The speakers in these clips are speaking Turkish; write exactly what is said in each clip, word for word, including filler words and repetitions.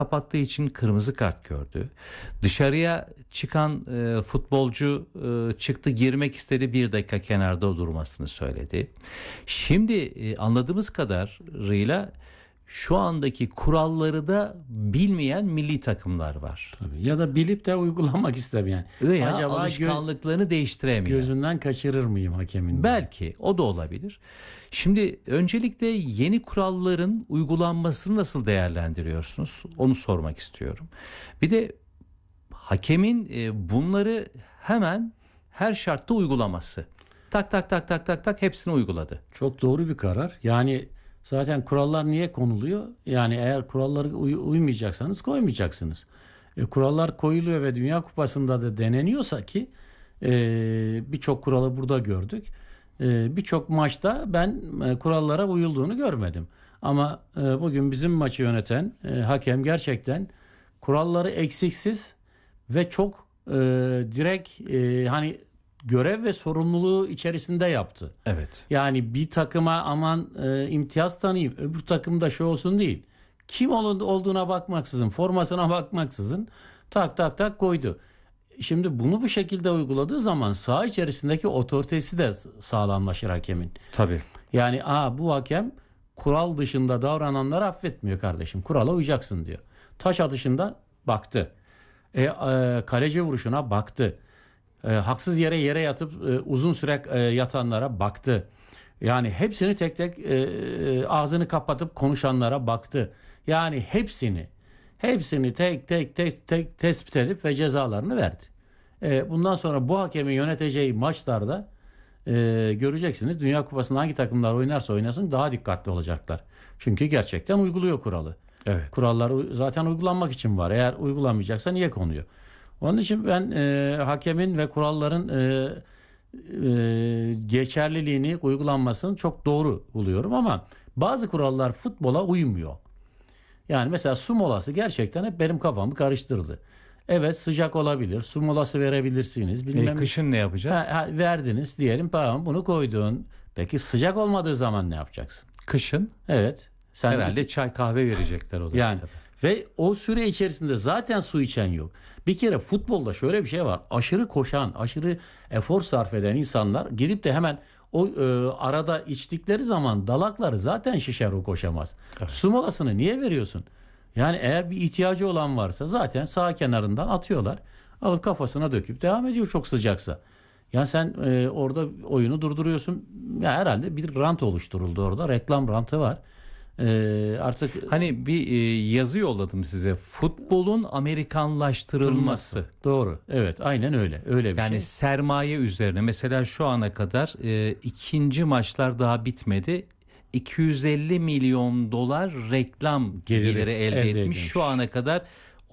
kapattığı için kırmızı kart gördü. Dışarıya çıkan e, futbolcu e, çıktı, girmek istedi, bir dakika kenarda durmasını söyledi. Şimdi e, anladığımız kadarıyla şu andaki kuralları da bilmeyen milli takımlar var. Tabii. Ya da bilip de uygulamak istemeyen. Veya Acaba alışkanlıklarını gö- değiştiremeyen. Gözünden kaçırır mıyım hakemin? Belki o da olabilir. Şimdi öncelikle yeni kuralların uygulanmasını nasıl değerlendiriyorsunuz? Onu sormak istiyorum. Bir de hakemin bunları hemen her şartta uygulaması. Tak tak tak tak tak tak hepsini uyguladı. Çok doğru bir karar. Yani zaten kurallar niye konuluyor? Yani eğer kurallara uy- uymayacaksanız koymayacaksınız. E, kurallar koyuluyor ve Dünya Kupası'nda da deneniyorsa ki e, birçok kuralı burada gördük. E, birçok maçta ben e, kurallara uyulduğunu görmedim. Ama e, bugün bizim maçı yöneten e, hakem gerçekten kuralları eksiksiz ve çok e, direkt e, hani görev ve sorumluluğu içerisinde yaptı. Evet. Yani bir takıma aman e, imtiyaz tanıyayım, öbür takımda şu olsun değil. Kim olduğuna bakmaksızın, formasına bakmaksızın tak tak tak koydu. Şimdi bunu bu şekilde uyguladığı zaman saha içerisindeki otoritesi de sağlamlaşır hakemin. Tabii. Yani aa bu hakem kural dışında davrananları affetmiyor kardeşim. Kurala uyacaksın diyor. Taş atışında baktı. E, e, kaleci vuruşuna baktı. E, haksız yere yere yatıp e, uzun süre e, yatanlara baktı. Yani hepsini tek tek e, e, ağzını kapatıp konuşanlara baktı. Yani hepsini hepsini tek tek tek tek tespit edip ve cezalarını verdi. E, bundan sonra bu hakemin yöneteceği maçlarda e, göreceksiniz. Dünya Kupası'nda hangi takımlar oynarsa oynasın daha dikkatli olacaklar. Çünkü gerçekten uyguluyor kuralı. Evet. Kurallar zaten uygulanmak için var. Eğer uygulamayacaksa niye konuyor? Onun için ben e, hakemin ve kuralların e, e, geçerliliğini, uygulanmasını çok doğru buluyorum ama bazı kurallar futbola uymuyor. Yani mesela su molası gerçekten hep benim kafamı karıştırdı. Evet sıcak olabilir, su molası verebilirsiniz. Bilmem e, kışın ne yapacağız? Ha, ha, verdiniz diyelim, tamam bunu koydun. Peki sıcak olmadığı zaman ne yapacaksın? Kışın? Evet. Sen herhalde iki... çay kahve verecekler o da. Yani ve o süre içerisinde zaten su içen yok. Bir kere futbolda şöyle bir şey var. Aşırı koşan, aşırı efor sarf eden insanlar gidip de hemen o e, arada içtikleri zaman dalakları zaten şişer, o koşamaz. Evet. Su molasını niye veriyorsun? Yani eğer bir ihtiyacı olan varsa zaten sağ kenarından atıyorlar. Alıp kafasına döküp devam ediyor çok sıcaksa. Ya sen e, orada oyunu durduruyorsun. Ya herhalde bir rant oluşturuldu orada. Reklam rantı var. Ee, artık hani bir e, yazı yolladım size. Futbolun Amerikanlaştırılması. Doğru. Evet, aynen öyle. Öyle bir yani şey. Yani sermaye üzerine. Mesela şu ana kadar e, ikinci maçlar daha bitmedi. iki yüz elli milyon dolar reklam geliri, geliri elde, elde etmiş. etmiş. Şu ana kadar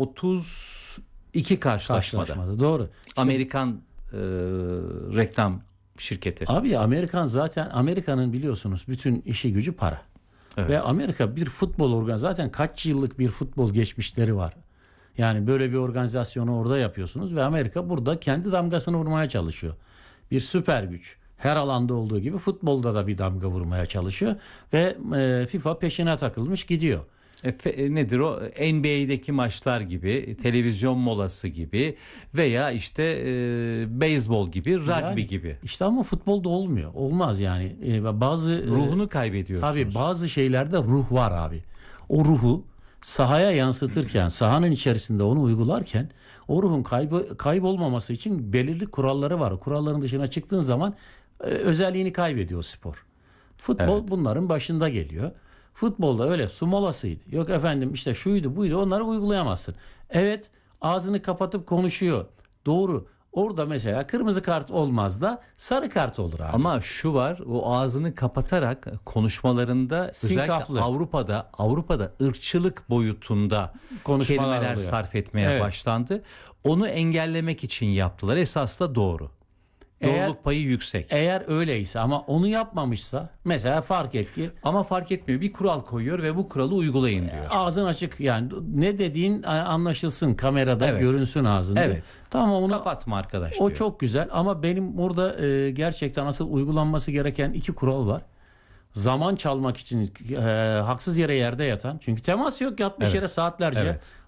otuz iki karşılaşmada. karşılaşmada. Doğru. Amerikan e, reklam şirketi. Abi Amerikan zaten Amerika'nın biliyorsunuz bütün işi gücü para. Evet. Ve Amerika bir futbol organizasyonu, zaten kaç yıllık bir futbol geçmişleri var. Yani böyle bir organizasyonu orada yapıyorsunuz ve Amerika burada kendi damgasını vurmaya çalışıyor. Bir süper güç. Her alanda olduğu gibi futbolda da bir damga vurmaya çalışıyor ve e, FIFA peşine takılmış gidiyor. E, fe, nedir o? N B A'deki maçlar gibi, televizyon molası gibi veya işte e, beyzbol gibi, rugby yani, gibi. İşte ama futbolda olmuyor. Olmaz yani. E, bazı ruhunu e, kaybediyorsunuz. Tabii bazı şeylerde ruh var abi. O ruhu sahaya yansıtırken, sahanın içerisinde onu uygularken o ruhun kaybı, kaybolmaması için belirli kuralları var. Kuralların dışına çıktığın zaman e, özelliğini kaybediyor spor. Futbol evet. bunların başında geliyor. Futbolda öyle su molasıydı. Yok efendim işte şuydu buydu, onları uygulayamazsın. Evet, ağzını kapatıp konuşuyor. Doğru. Orada mesela kırmızı kart olmaz da sarı kart olur abi. Ama şu var, o ağzını kapatarak konuşmalarında Sinkaflı. özellikle Avrupa'da Avrupa'da ırkçılık boyutunda konuşmalar kelimeler oluyor. sarf etmeye evet. başlandı. Onu engellemek için yaptılar. Esas da doğru. Eğer, Doğruluk payı yüksek. Eğer öyleyse ama onu yapmamışsa mesela fark et ki. Ama fark etmiyor. Bir kural koyuyor ve bu kuralı uygulayın diyor. Ağzın açık, yani ne dediğin anlaşılsın, kamerada evet. görünsün ağzın. Evet. Tamam, onu kapatma arkadaş o diyor. çok güzel ama benim burada e, gerçekten asıl uygulanması gereken iki kural var. zaman çalmak için e, haksız yere yerde yatan, çünkü temas yok, yatmış Evet. yere saatlerce Evet.